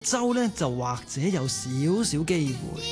州呢，就或者有少少機會。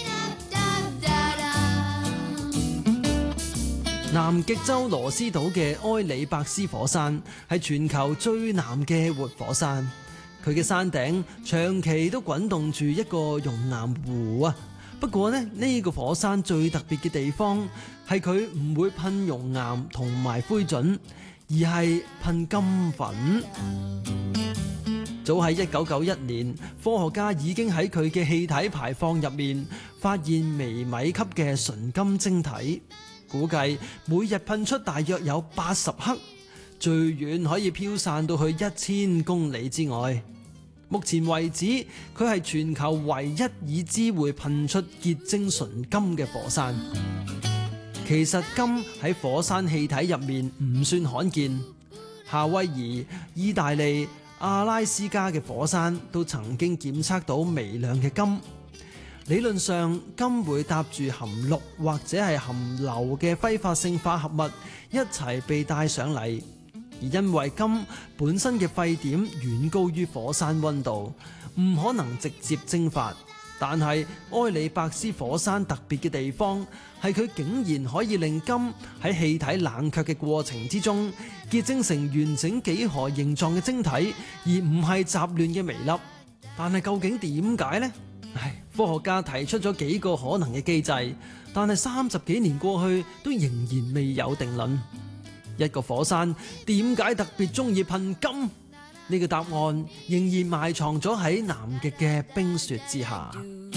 南極洲羅斯島嘅埃里伯斯火山係全球最南嘅活火山，佢嘅山頂長期都滾動住一個熔岩湖啊。不過呢個火山最特別嘅地方係佢唔會噴熔岩同埋灰燼，而係噴金粉。早喺1991年，科學家已經喺佢嘅氣體排放入面發現微米級嘅純金晶體。估計每日噴出大約有80克，最遠可以飄散到去1000公里之外。目前為止，佢係全球唯一已知會噴出結晶純金嘅火山。其實金喺火山氣體入面唔算罕見，夏威夷、意大利、阿拉斯加嘅火山都曾經檢測到微量嘅金。理論上，金會搭住含氯或者係含硫嘅揮發性化合物一齊被帶上嚟，而因為金本身嘅沸點遠高於火山溫度，唔可能直接蒸發。但係埃里伯斯火山特別嘅地方係佢竟然可以令金喺氣體冷卻嘅過程之中結晶成完整幾何形狀嘅晶體，而唔係雜亂嘅微粒。但係究竟點解呢？科學家提出咗幾個可能嘅機制，但係30幾年過去都仍然未有定論。一個火山點解特別中意噴金？呢個答案仍然埋藏咗喺南極嘅冰雪之下。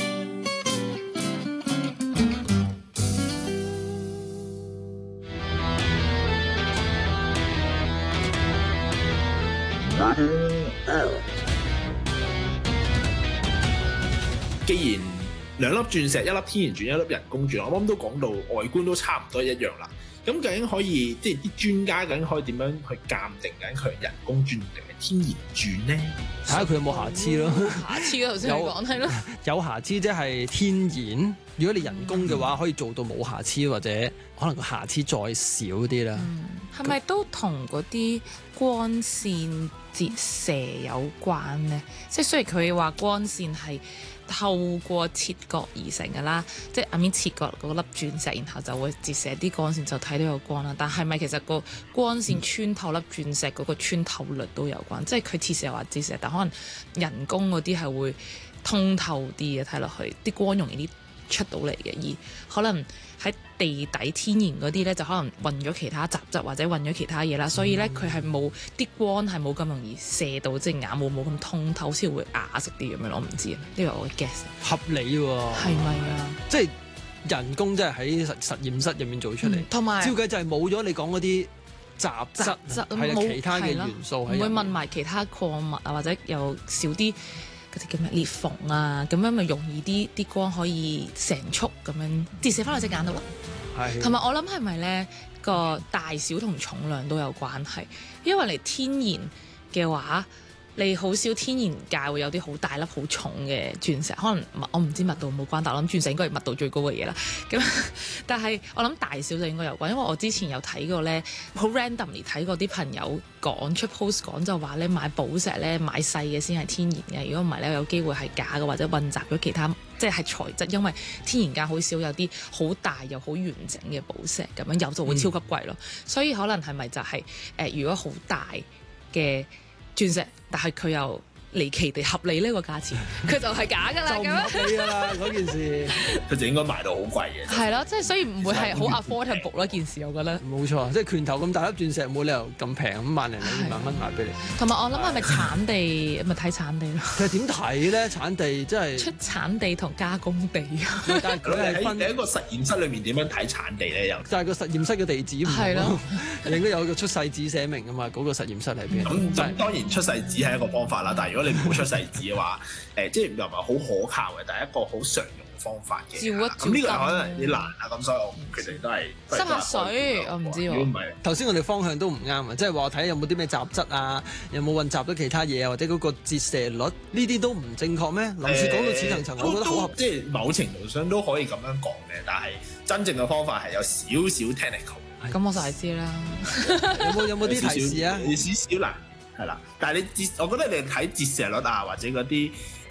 既然兩粒鑽石，一粒天然鑽，一粒人工鑽，我啱啱都講到外觀都差唔多一樣啦。咁究竟可以，即係啲專家究竟可以點樣去鑑定緊佢係人工鑽定係天然鑽呢？ 睇下佢有冇瑕疵咯。 瑕疵嗰頭先你講係咯， 有瑕疵即係天然。如果你人工嘅話，可以做到冇瑕疵，或者可能個瑕疵再少啲啦。 係咪都同嗰啲光線折射有關呢？即係雖然佢話光線係透過切割而成㗎啦，即係啱啱切割嗰粒鑽石，然後就會折射啲光線，就睇到有光啦。但係咪其實個光線穿透粒鑽石嗰個穿透率都有關？即係佢切射或折射，但可能人工嗰啲係會通透啲嘅，睇落去啲光容易啲出到嚟嘅，而可能喺地底天然嗰啲咧，就可能混咗其他雜質或者混咗其他嘢啦，所以咧佢係冇啲光係冇咁容易射到，即係眼冇咁通透，先會啞色啲咁樣。我唔知啊，呢個我嘅 guess。 合理喎， 係咪啊？ 即係人工即係喺實驗室入面做出嚟， 同埋照計就係冇咗你講嗰啲雜質，係冇其他嘅元素喺入面， 唔會問埋其他礦物啊，或者又少啲嗰啲叫咩裂縫啊，咁樣咪容易啲光可以成束咁樣折射翻落隻眼度咯。 係， 同埋我諗係咪咧個大小同重量都有關係？因為你天然嘅話，你好少天然界會有啲好大粒好重嘅鑽石，可能我唔知密度冇關，但我諗鑽石應該係密度最高嘅嘢啦。咁但係我諗大小就應該有關，因為我之前有睇過咧，好 randomly 睇過啲朋友講出 post 講就話咧，買寶石咧買細嘅先係天然嘅，如果唔係咧有機會係假嘅，或者混雜咗其他即係材質，因為天然界好少有啲好大又好完整嘅寶石咁樣，有就會超級貴咯。所以可能係咪就係如果好大嘅鑽石，但係佢又離奇地合理呢個價錢，佢就係假㗎啦， 就唔合理㗎啦嗰件事， 佢就應該賣到好貴嘅。 係咯，即係所以唔會係好 affordable 咯件事，我覺得。 冇錯，即係拳頭咁大粒鑽石，冇理由咁平咁萬零兩萬蚊賣俾你。 同埋我諗係咪產地咪睇產地咯？ 其實點睇咧？產地即係出產地同加工地， 但係佢係分喺一個實驗室裏面點樣睇產地咧？又就係個實驗室嘅地址唔同咯，應該有個出世紙寫明㗎嘛，嗰個實驗室喺邊。 咁當然出世紙係一個方法啦，但係如果你冇出世紙嘅話，即係又唔係好可靠嘅，但係一個好常用嘅方法嘅。咁呢個可能有啲難啊，咁所以我決定都係濕下水，我唔知喎。 如果唔係， 頭先我哋方向都唔啱啊，即係話睇有冇啲咩雜質啊，有冇混雜咗其他嘢啊，或者嗰個折射率呢啲都唔正確咩？林雪講到似層層，我覺得好合， 即係某程度上都可以咁樣講嘅，但係真正嘅方法係有少少 technical。 咁我就係知啦。 有冇啲提示啊？ 有少少難。係啦，但係我覺得你睇折射率啊，或者嗰啲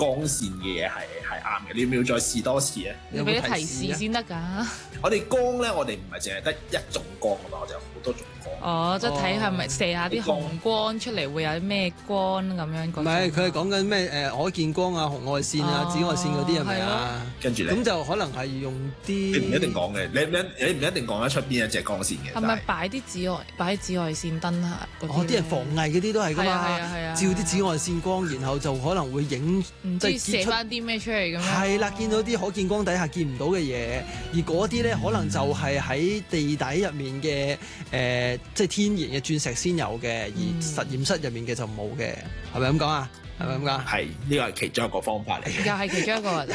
光線嘅嘢係啱嘅。你要唔要再試多次咧？ 你俾啲提示先得㗎。 我哋光咧，我哋唔係淨係得一種光㗎嘛，我哋有好多種光。 哦，即係睇係咪射下啲紅光出嚟會有啲咩光咁樣？ 唔係，佢係講緊咩可見光啊、紅外線啊、紫外線嗰啲係咪啊？ 跟住咧， 咁就可能係用啲。 你唔一定講嘅，你唔一定講得出邊一隻光線嘅。 係咪擺啲紫外線燈下嗰啲？ 啲人防偽嗰啲都係㗎嘛， 係啊， 照啲紫外線光，然後就可能會影唔知射翻啲咩出嚟咁樣。 係啦，見到啲可見光底下見唔到嘅嘢，而嗰啲咧可能就係喺地底入面嘅即係天然嘅鑽石先有嘅，而實驗室入面嘅就冇嘅，係咪咁講啊？係咪咁講？ 係，呢個係其中一個方法嚟。 又係其中一個。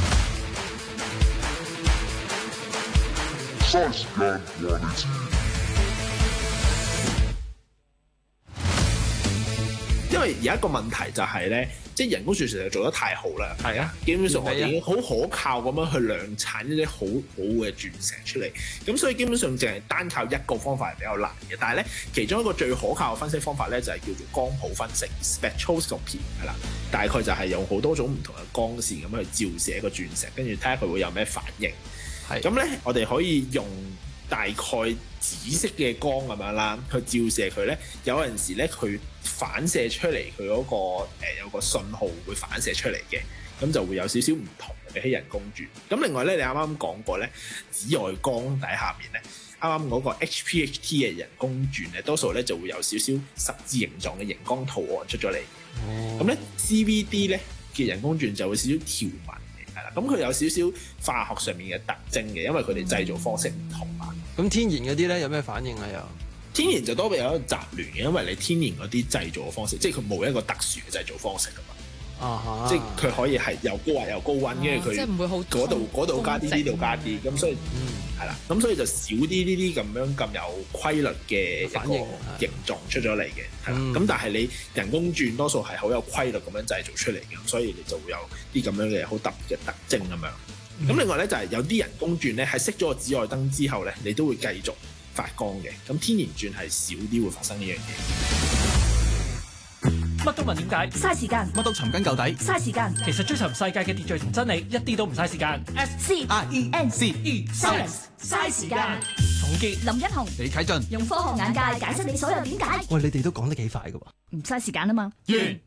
因為而家一個問題就係咧，即係人工鑽石就做得太好啦。係啊，基本上我哋已經好可靠咁樣去量產一啲好好嘅鑽石出嚟。咁所以基本上淨係單靠一個方法係比較難嘅。但係咧，其中一個最可靠嘅分析方法咧就係叫做光譜分析 （spectroscopy） 係啦。大概就係用好多種唔同嘅光線咁去照射一個鑽石，跟住睇下佢會有咩反應。係咁咧，我哋可以用大概紫色嘅光咁樣啦，去照射佢咧。有陣時咧，佢反射出嚟佢嗰個有個信號會反射出嚟嘅，咁就會有少少唔同嘅喺人工鑽。咁另外咧，你啱啱講過咧，紫外光底下面咧，啱啱嗰個 HPHT 嘅人工鑽咧，多數咧就會有少少十字形狀嘅熒光圖案出咗嚟。咁咧 CVD 咧嘅人工鑽就會少少條紋。咁佢有少少化學上面嘅特徵嘅，因為佢哋製造方式唔同啊。 咁天然嗰啲咧有咩反應啊？又天然就多比有一個雜亂嘅，因為你天然嗰啲製造嘅方式，即係佢冇一個特殊嘅製造方式噶嘛。即係佢可以係又高壓又高溫，跟住佢嗰度加啲，呢度加啲，咁所以係啦，咁所以就少啲呢啲咁樣咁有規律嘅一個形狀出咗嚟嘅，係啦。咁但係你人工鑽多數係好有規律咁樣製造出嚟嘅，所以你就會有啲咁樣嘅好特別嘅特徵咁樣。咁另外咧就係有啲人工鑽咧係熄咗個紫外燈之後咧，你都會繼續發光嘅。咁天然鑽係少啲會發生呢樣嘢。 乜都問點解， 嘥時間； 乜都尋根究底， 嘥時間。 其實追尋世界嘅秩序同真理，一啲都唔嘥時間。 SCIENCE 嘥時間。 總結： 林一雄、 李啟俊用科學眼界解釋你所有點解。 喂，你哋都講得幾快㗎喎！ 唔嘥時間啊嘛。 完。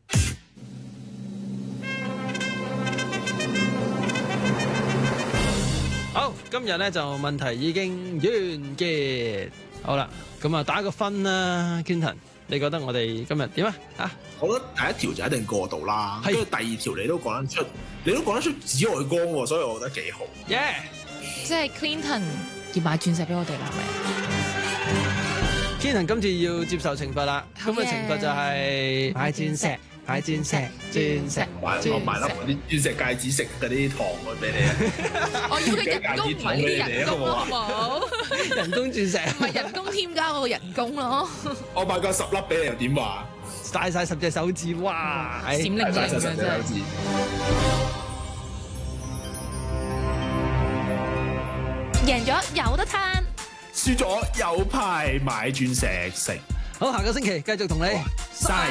好，今日咧就問題已經完結。好啦，咁啊打個分啦 Clinton 你覺得我哋今日點啊？嚇， 我覺得第一條就一定過度啦，跟住第二條你都講得出紫外光喎，所以我覺得幾好。 即係 Clinton 要買鑽石俾我哋啦，係咪 ？Clinton 今次要接受懲罰啦，咁嘅懲罰就係買鑽石。買鑽石， 我買粒嗰啲鑽石戒指食嗰啲糖去俾你啊！ 我要你人工，唔係呢啲人工好冇？ 人工鑽石唔係人工添加嗰個人工咯。 我買個10粒俾你又點話？ 戴晒10隻手指，哇！ 閃靈靈咁樣真係。贏咗有得攤， 輸咗有排買鑽石食。 好，下個星期繼續同你嘥